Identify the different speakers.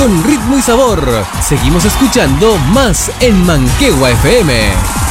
Speaker 1: con ritmo y sabor. Seguimos escuchando más en Manquehue FM.